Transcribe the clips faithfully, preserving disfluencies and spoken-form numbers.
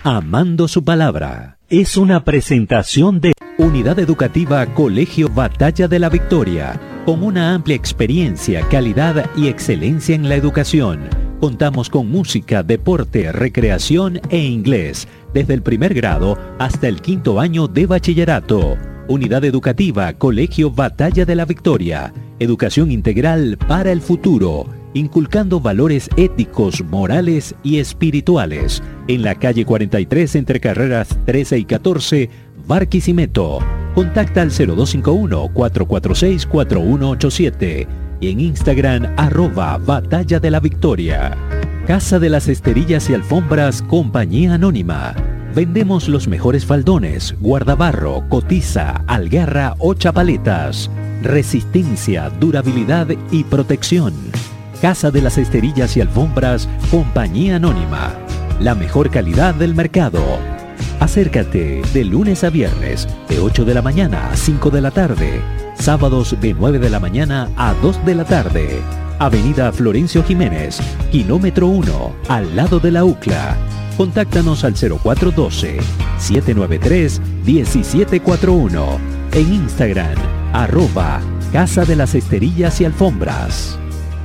Amando su palabra. Es una presentación de Unidad Educativa Colegio Batalla de la Victoria, con una amplia experiencia, calidad y excelencia en la educación. Contamos con música, deporte, recreación e inglés, desde el primer grado hasta el quinto año de bachillerato. Unidad Educativa Colegio Batalla de la Victoria. Educación integral para el futuro, inculcando valores éticos, morales y espirituales. En la calle cuarenta y tres, entre carreras trece y catorce, Barquisimeto. Contacta al cero dos cinco uno, cuatro cuatro seis, cuatro uno ocho siete y en Instagram arroba Batalla de la Victoria. Casa de las Esterillas y Alfombras, Compañía Anónima. Vendemos los mejores faldones, guardabarro, cotiza, algarra o chapaletas. Resistencia, durabilidad y protección. Casa de las Esterillas y Alfombras, Compañía Anónima. La mejor calidad del mercado. Acércate de lunes a viernes, de ocho de la mañana a cinco de la tarde. Sábados de nueve de la mañana a dos de la tarde. Avenida Florencio Jiménez, kilómetro uno, al lado de la U C L A. Contáctanos al cero cuatro uno dos, siete nueve tres, uno siete cuatro uno. En Instagram, arroba Casa de las Esterillas y Alfombras.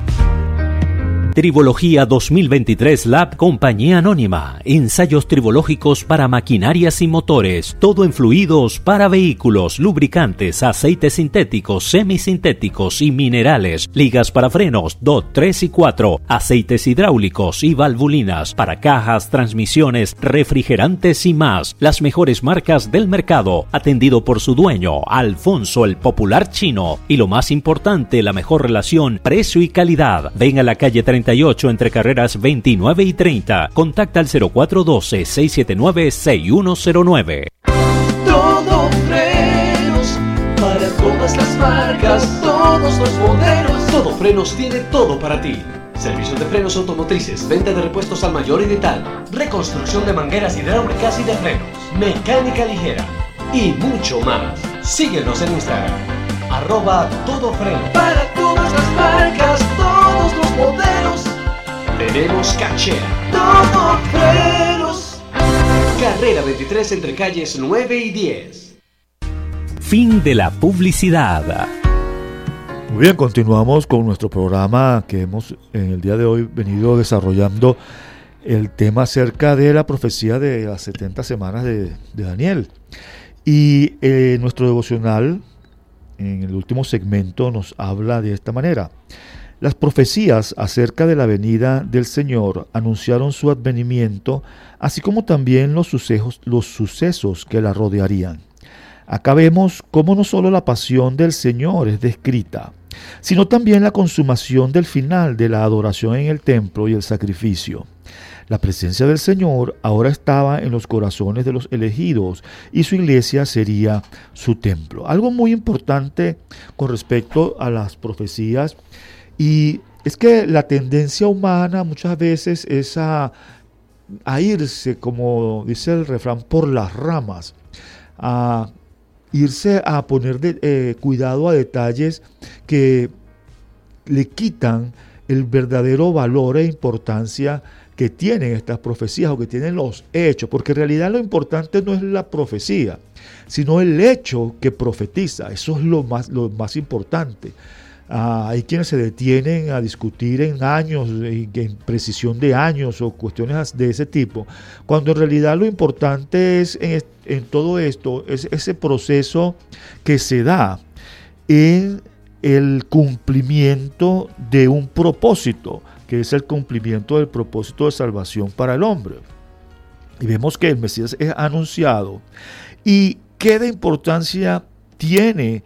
Tribología dos mil veintitrés Lab Compañía Anónima. Ensayos tribológicos para maquinarias y motores. Todo en fluidos para vehículos, lubricantes, aceites sintéticos, semisintéticos y minerales. Ligas para frenos dos, tres y cuatro. Aceites hidráulicos y valvulinas para cajas, transmisiones, refrigerantes y más. Las mejores marcas del mercado. Atendido por su dueño, Alfonso el Popular Chino. Y lo más importante, la mejor relación precio y calidad. Ven a la calle treinta y ocho entre carreras veintinueve y treinta. Contacta al cero cuatro uno dos, seis siete nueve, seis uno cero nueve. Todo frenos para todas las marcas, todos los modelos. Todo Frenos tiene todo para ti. Servicios de frenos automotrices, venta de repuestos al mayor y de tal, reconstrucción de mangueras hidráulicas y de frenos, mecánica ligera y mucho más. Síguenos en Instagram, arroba Todo Frenos. Para todas las marcas, todos los modelos. Tenemos cachera. Todo Frenos. Carrera veintitrés entre calles nueve y diez. Fin de la publicidad. Muy bien, continuamos con nuestro programa que hemos en el día de hoy venido desarrollando el tema acerca de la profecía de las setenta semanas de, de Daniel. Y eh, nuestro devocional en el último segmento nos habla de esta manera. Las profecías acerca de la venida del Señor anunciaron su advenimiento, así como también los sucesos, los sucesos que la rodearían. Acá vemos cómo no solo la pasión del Señor es descrita, sino también la consumación del final de la adoración en el templo y el sacrificio. La presencia del Señor ahora estaba en los corazones de los elegidos y su iglesia sería su templo. Algo muy importante con respecto a las profecías, y es que la tendencia humana muchas veces es a, a irse, como dice el refrán, por las ramas, a irse a poner de, eh, cuidado a detalles que le quitan el verdadero valor e importancia que tienen estas profecías o que tienen los hechos, porque en realidad lo importante no es la profecía, sino el hecho que profetiza. Eso es lo más, lo más importante. Ah, hay quienes se detienen a discutir en años, en, en precisión de años o cuestiones de ese tipo, cuando en realidad lo importante es en, en todo esto, es ese proceso que se da en el cumplimiento de un propósito, que es el cumplimiento del propósito de salvación para el hombre. Y vemos que el Mesías es anunciado. ¿Y qué de importancia tiene,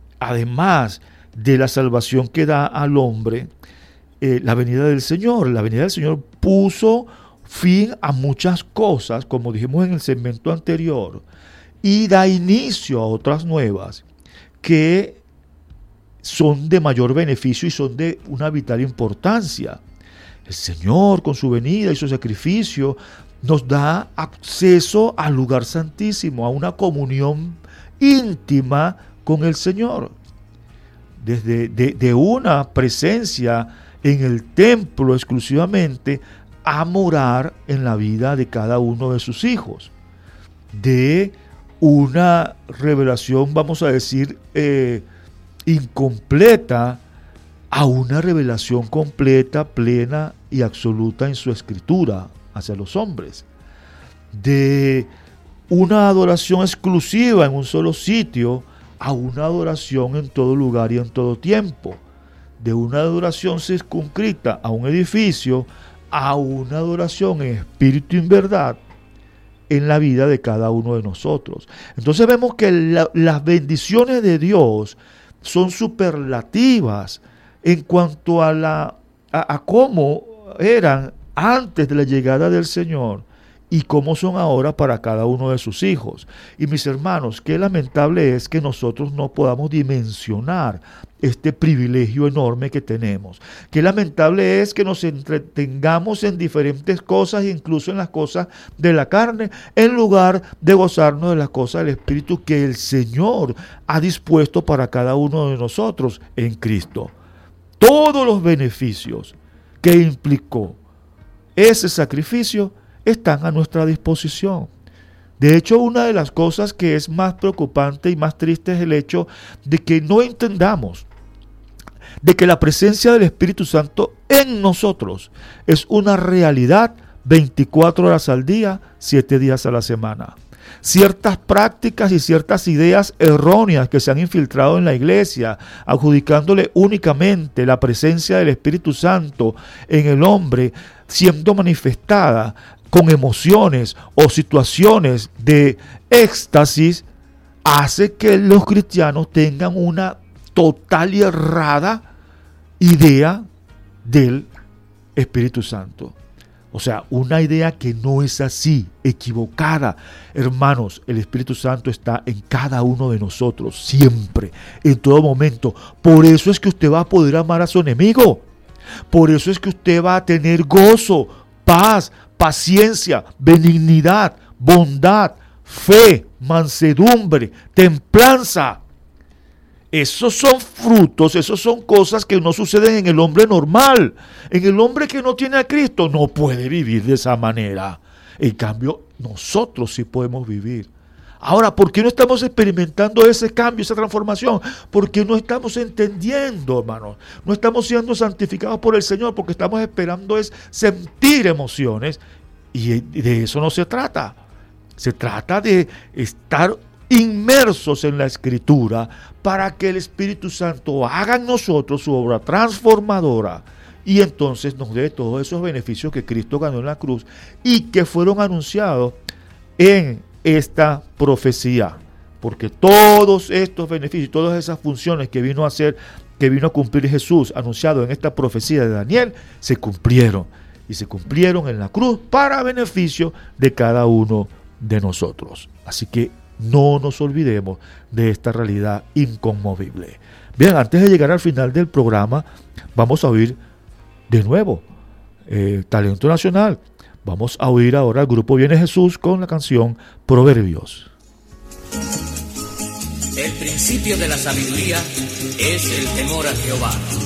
además de la salvación que da al hombre, eh, la venida del Señor? La venida del Señor puso fin a muchas cosas, como dijimos en el segmento anterior, y da inicio a otras nuevas que son de mayor beneficio y son de una vital importancia. El Señor, con su venida y su sacrificio, nos da acceso al lugar santísimo, a una comunión íntima con el Señor. Desde de, de una presencia en el templo exclusivamente a morar en la vida de cada uno de sus hijos. De una revelación, vamos a decir, eh, incompleta, a una revelación completa, plena y absoluta en su escritura hacia los hombres. De una adoración exclusiva en un solo sitio a una adoración en todo lugar y en todo tiempo. De una adoración circunscrita a un edificio a una adoración en espíritu y en verdad en la vida de cada uno de nosotros. Entonces vemos que la, las bendiciones de Dios son superlativas en cuanto a, la, a, a cómo eran antes de la llegada del Señor y cómo son ahora para cada uno de sus hijos. Y mis hermanos, qué lamentable es que nosotros no podamos dimensionar este privilegio enorme que tenemos. Qué lamentable es que nos entretengamos en diferentes cosas, incluso en las cosas de la carne, en lugar de gozarnos de las cosas del Espíritu que el Señor ha dispuesto para cada uno de nosotros en Cristo. Todos los beneficios que implicó ese sacrificio están a nuestra disposición. De hecho, una de las cosas que es más preocupante y más triste es el hecho de que no entendamos de que la presencia del Espíritu Santo en nosotros es una realidad veinticuatro horas al día, siete días a la semana. Ciertas prácticas y ciertas ideas erróneas que se han infiltrado en la iglesia, adjudicándole únicamente la presencia del Espíritu Santo en el hombre, siendo manifestada con emociones o situaciones de éxtasis, hace que los cristianos tengan una total y errada idea del Espíritu Santo. O sea, una idea que no es así, equivocada. Hermanos, el Espíritu Santo está en cada uno de nosotros, siempre, en todo momento. Por eso es que usted va a poder amar a su enemigo. Por eso es que usted va a tener gozo, paz, paciencia, benignidad, bondad, fe, mansedumbre, templanza. Esos son frutos, esos son cosas que no suceden en el hombre normal. En el hombre que no tiene a Cristo no puede vivir de esa manera. En cambio, nosotros sí podemos vivir. Ahora, ¿por qué no estamos experimentando ese cambio, esa transformación? Porque no estamos entendiendo, hermanos. No estamos siendo santificados por el Señor, porque estamos esperando es sentir emociones. Y de eso no se trata. Se trata de estar inmersos en la Escritura para que el Espíritu Santo haga en nosotros su obra transformadora y entonces nos dé todos esos beneficios que Cristo ganó en la cruz y que fueron anunciados en esta profecía, porque todos estos beneficios, todas esas funciones que vino a hacer, que vino a cumplir Jesús, anunciado en esta profecía de Daniel, se cumplieron y se cumplieron en la cruz para beneficio de cada uno de nosotros. Así que no nos olvidemos de esta realidad inconmovible. Bien, antes de llegar al final del programa, vamos a oír de nuevo eh, Talento Nacional. Vamos a oír ahora al grupo Viene Jesús con la canción Proverbios. El principio de la sabiduría es el temor a Jehová.